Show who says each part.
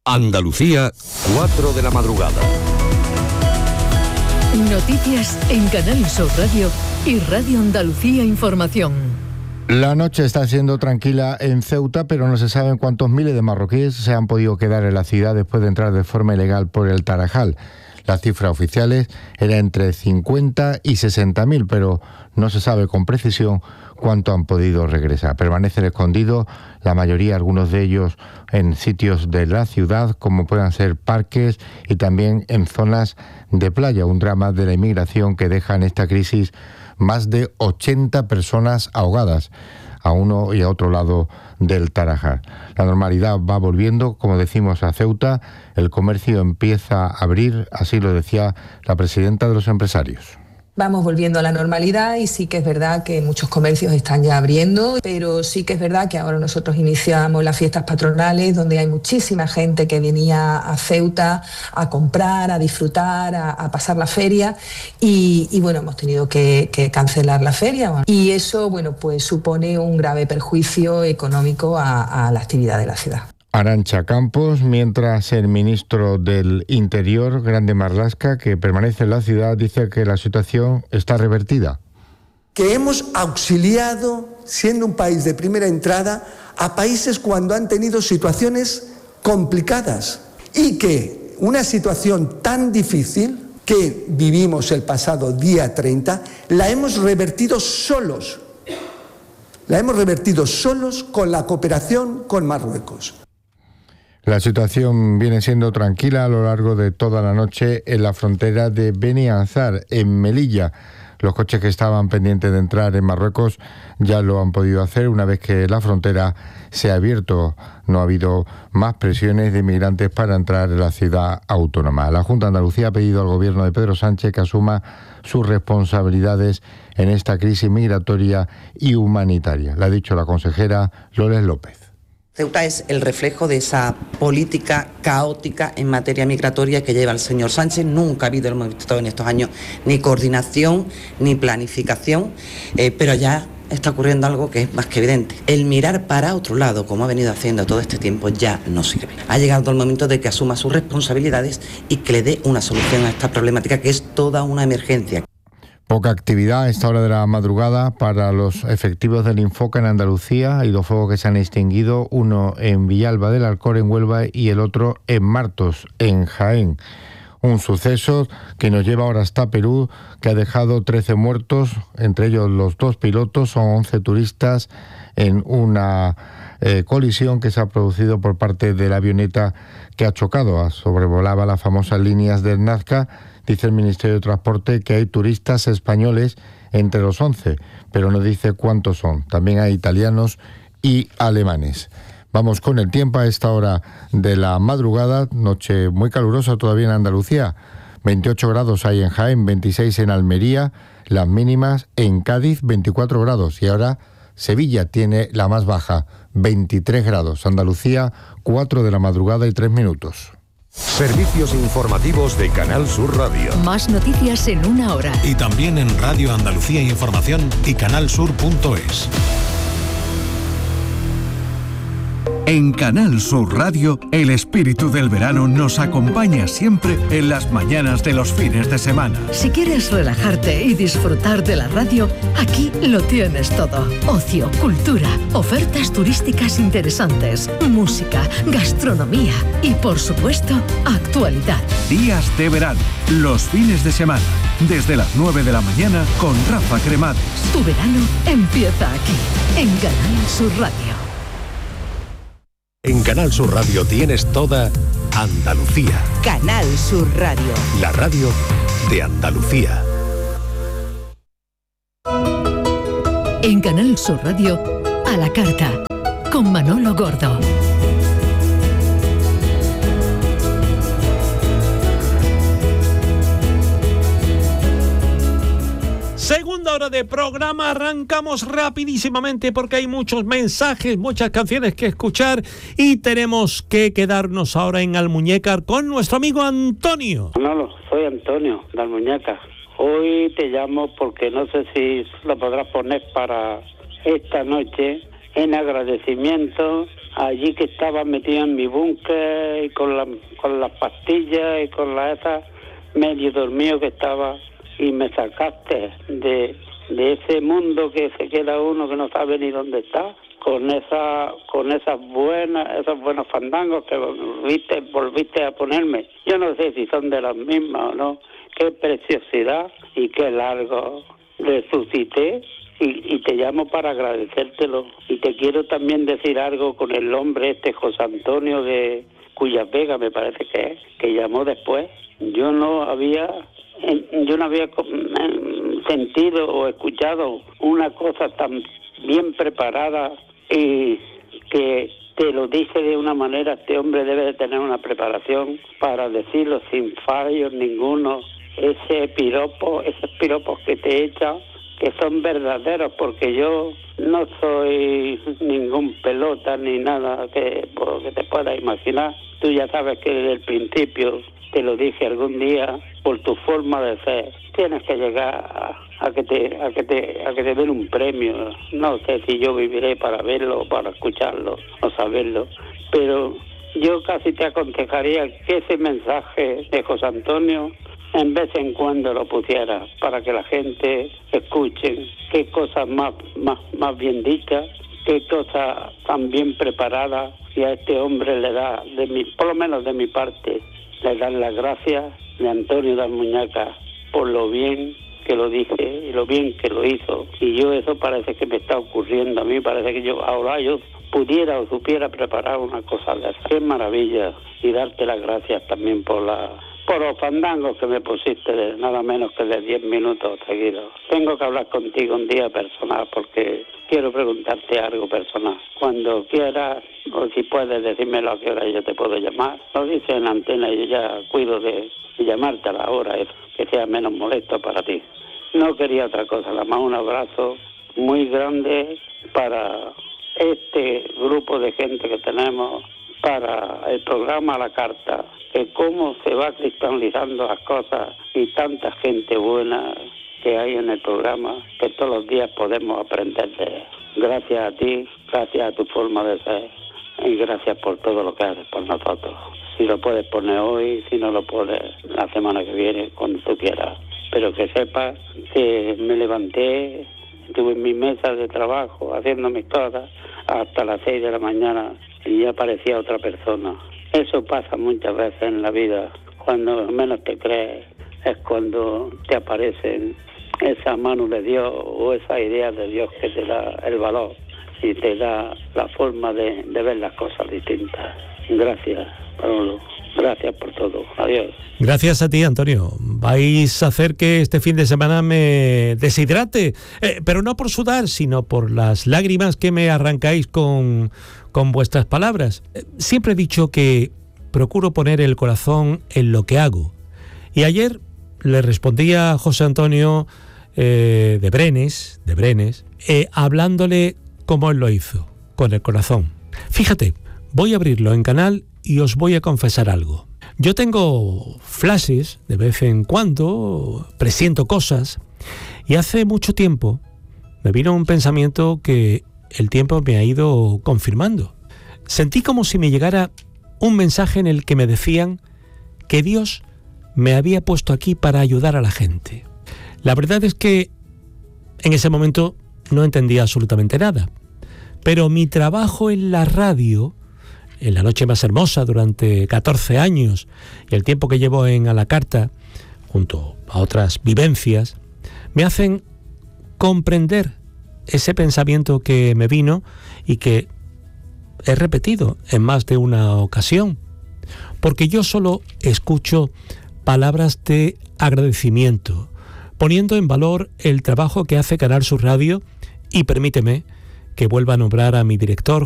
Speaker 1: Andalucía, 4 de la madrugada.
Speaker 2: Noticias en Canal Sur Radio y Radio Andalucía Información.
Speaker 3: La noche está siendo tranquila en Ceuta, pero no se saben cuántos miles de marroquíes se han podido quedar en la ciudad después de entrar de forma ilegal por el Tarajal. Las cifras oficiales eran entre 50 y 60.000, pero no se sabe con precisión cuánto han podido regresar. Permanecen escondidos, la mayoría, algunos de ellos, en sitios de la ciudad, como puedan ser parques y también en zonas de playa. Un drama de la inmigración que deja en esta crisis más de 80 personas ahogadas a uno y a otro lado del Tarajal. La normalidad va volviendo, como decimos, a Ceuta. El comercio empieza a abrir, así lo decía la presidenta de los empresarios.
Speaker 4: Vamos volviendo a la normalidad y sí que es verdad que muchos comercios están ya abriendo, pero sí que es verdad que ahora nosotros iniciamos las fiestas patronales donde hay muchísima gente que venía a Ceuta a comprar, a disfrutar, a pasar la feria y bueno, hemos tenido que cancelar la feria y eso, bueno, pues supone un grave perjuicio económico a la actividad de la ciudad.
Speaker 3: Arantxa Campos, mientras el ministro del Interior, Grande Marlaska, que permanece en la ciudad, dice que la situación está revertida.
Speaker 5: Que hemos auxiliado, siendo un país de primera entrada, a países cuando han tenido situaciones complicadas y que una situación tan difícil que vivimos el pasado día 30, la hemos revertido solos. La hemos revertido solos con la cooperación con Marruecos.
Speaker 3: La situación viene siendo tranquila a lo largo de toda la noche en la frontera de Beni Ansar, en Melilla. Los coches que estaban pendientes de entrar en Marruecos ya lo han podido hacer una vez que la frontera se ha abierto. No ha habido más presiones de inmigrantes para entrar en la ciudad autónoma. La Junta de Andalucía ha pedido al gobierno de Pedro Sánchez que asuma sus responsabilidades en esta crisis migratoria y humanitaria. Lo ha dicho la consejera Loles López.
Speaker 6: Ceuta es el reflejo de esa política caótica en materia migratoria que lleva el señor Sánchez. Nunca ha habido, hemos visto en estos años, ni coordinación ni planificación, pero ya está ocurriendo algo que es más que evidente. El mirar para otro lado, como ha venido haciendo todo este tiempo, ya no sirve. Ha llegado el momento de que asuma sus responsabilidades y que le dé una solución a esta problemática que es toda una emergencia.
Speaker 3: Poca actividad a esta hora de la madrugada para los efectivos del Infoca en Andalucía. Hay dos fuegos que se han extinguido, uno en Villalba del Alcor, en Huelva, y el otro en Martos, en Jaén. Un suceso que nos lleva ahora hasta Perú, que ha dejado 13 muertos, entre ellos los 2 pilotos, son 11 turistas, en una colisión que se ha producido por parte de la avioneta que ha chocado. Sobrevolaba las famosas líneas del Nazca. Dice el Ministerio de Transporte que hay turistas españoles entre los 11, pero no dice cuántos son. También hay italianos y alemanes. Vamos con el tiempo a esta hora de la madrugada, noche muy calurosa todavía en Andalucía. 28 grados hay en Jaén, 26 en Almería, las mínimas en Cádiz 24 grados y ahora Sevilla tiene la más baja, 23 grados. Andalucía, 4 de la madrugada y 3 minutos.
Speaker 1: Servicios informativos de Canal Sur Radio.
Speaker 2: Más noticias en una hora.
Speaker 7: Y también en Radio Andalucía Información y canalsur.es.
Speaker 8: En Canal Sur Radio, el espíritu del verano nos acompaña siempre en las mañanas de los fines de semana.
Speaker 2: Si quieres relajarte y disfrutar de la radio, aquí lo tienes todo. Ocio, cultura, ofertas turísticas interesantes, música, gastronomía y, por supuesto, actualidad.
Speaker 8: Días de verano, los fines de semana, desde las 9 de la mañana con Rafa Cremades.
Speaker 2: Tu verano empieza aquí, en Canal Sur Radio.
Speaker 1: En Canal Sur Radio tienes toda Andalucía.
Speaker 9: Canal Sur Radio.
Speaker 1: La radio de Andalucía.
Speaker 2: En Canal Sur Radio, a la carta, con Manolo Gordo.
Speaker 10: Segunda hora de programa, arrancamos rapidísimamente porque hay muchos mensajes, muchas canciones que escuchar y tenemos que quedarnos ahora en Almuñécar con nuestro amigo Antonio.
Speaker 11: No, soy Antonio de Almuñécar. Hoy te llamo porque no sé si lo podrás poner para esta noche en agradecimiento allí que estaba metido en mi búnker y con las pastillas y con esas medio dormido que estaba, y me sacaste de ese mundo que se queda uno que no sabe ni dónde está, con esos buenos fandangos que volviste a ponerme. Yo no sé si son de las mismas o no. Qué preciosidad y qué largo. Resucité y te llamo para agradecértelo. Y te quiero también decir algo con el hombre José Antonio de Cuyas Vega, me parece que llamó después. Yo no había sentido o escuchado una cosa tan bien preparada, y que te lo dice de una manera. Este hombre debe de tener una preparación para decirlo sin fallos ninguno. Esos piropos que te echan, que son verdaderos, porque yo no soy ningún pelota ni nada que te puedas imaginar. Tú ya sabes que desde el principio, te lo dije algún día, por tu forma de ser, tienes que llegar a que te den un premio. No sé si yo viviré para verlo, para escucharlo o saberlo, pero yo casi te aconsejaría que ese mensaje de José Antonio en vez en cuando lo pusiera, para que la gente escuche qué cosas más bien dichas, qué cosas tan bien preparadas, y a este hombre le da, por lo menos de mi parte, le dan las gracias de Antonio de Almuñécar por lo bien que lo dice y lo bien que lo hizo. Y yo, eso parece que me está ocurriendo a mí, parece que yo pudiera o supiera preparar una cosa de esa. Qué maravilla, y darte las gracias también por los fandangos que me pusiste de nada menos que de 10 minutos seguidos. Tengo que hablar contigo un día personal, porque quiero preguntarte algo personal. Cuando quieras, o si puedes decírmelo a qué hora yo te puedo llamar. Lo dice en antena y yo ya cuido de llamarte a la hora, que sea menos molesto para ti. No quería otra cosa, nada más un abrazo muy grande para este grupo de gente que tenemos, para el programa a la carta, que cómo se va cristalizando las cosas, y tanta gente buena que hay en el programa, que todos los días podemos aprender de él. Gracias a ti, gracias a tu forma de ser, y gracias por todo lo que haces por nosotros. Si lo puedes poner hoy, si no lo puedes la semana que viene, cuando tú quieras. Pero que sepas que me levanté, estuve en mi mesa de trabajo haciendo mis cosas hasta las 6 de la mañana, y ya parecía otra persona. Eso pasa muchas veces en la vida. Cuando menos te crees es cuando te aparecen esa mano de Dios o esa idea de Dios que te da el valor y te da la forma de ver las cosas distintas. Gracias, Pablo. Gracias por todo. Adiós.
Speaker 10: Gracias a ti, Antonio. Vais a hacer que este fin de semana me deshidrate, pero no por sudar, sino por las lágrimas que me arrancáis con vuestras palabras. Siempre he dicho que procuro poner el corazón en lo que hago. Y ayer le respondí a José Antonio de Brenes, hablándole como él lo hizo, con el corazón. Fíjate, voy a abrirlo en Canal y os voy a confesar algo. Yo tengo flashes de vez en cuando, presiento cosas, y hace mucho tiempo me vino un pensamiento que el tiempo me ha ido confirmando. Sentí como si me llegara un mensaje en el que me decían que Dios me había puesto aquí para ayudar a la gente. La verdad es que en ese momento no entendía absolutamente nada, pero mi trabajo en la radio, en La Noche Más Hermosa durante 14 años, y el tiempo que llevo en A la Carta, junto a otras vivencias, me hacen comprender ese pensamiento que me vino y que he repetido en más de una ocasión, porque yo solo escucho palabras de agradecimiento, poniendo en valor el trabajo que hace Canal Sur Radio, y permíteme que vuelva a nombrar a mi director,